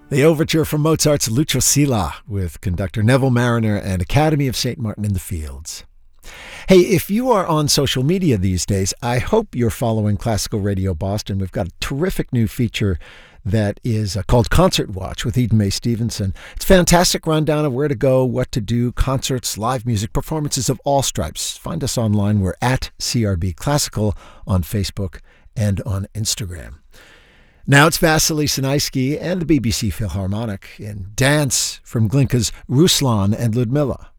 The overture from Mozart's Lucio Silla with conductor Neville Mariner and Academy of St. Martin in the Fields. Hey, if you are on social media these days, I hope you're following Classical Radio Boston. We've got a terrific new feature that is called Concert Watch with Eden May Stevenson. It's a fantastic rundown of where to go, what to do, concerts, live music, performances of all stripes. Find us online. We're at CRB Classical on Facebook and on Instagram. Now it's Vasily Sinaisky and the BBC Philharmonic in Dance from Glinka's Ruslan and Ludmilla.